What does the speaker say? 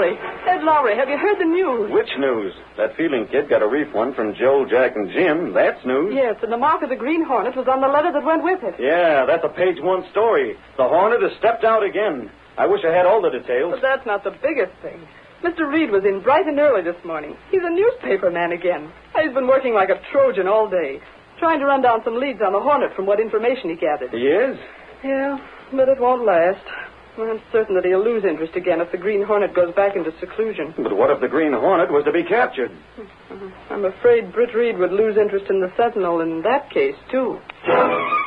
Lowry. Ed Lowry, have you heard the news? Which news? That Fielding kid got a refund from Joe, Jack, and Jim. That's news. Yes, and the mark of the Green Hornet was on the letter that went with it. Yeah, that's a page one story. The Hornet has stepped out again. I wish I had all the details. But that's not the biggest thing. Mr. Reed was in bright and early this morning. He's a newspaper man again. He's been working like a Trojan all day, trying to run down some leads on the Hornet from what information he gathered. He is? Yeah, but it won't last. I'm certain that he'll lose interest again if the Green Hornet goes back into seclusion. But what if the Green Hornet was to be captured? I'm afraid Britt Reed would lose interest in the Sentinel in that case, too.